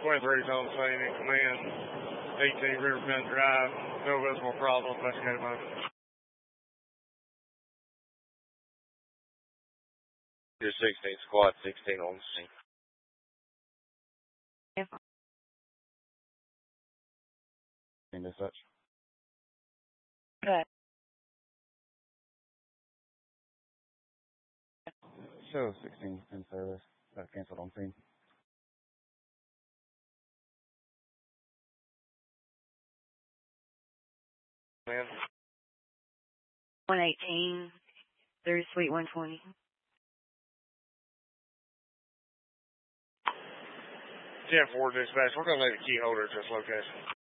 23's on scene in command. 18 Riverbend Drive. No visible problem. Investigative mode. Your 16, squad 16 on the scene. As such. Okay. Show 16 in service. Canceled on scene. Man. 118 through Suite 120. 10-4 dispatch. We're going to lay the key holder at this location.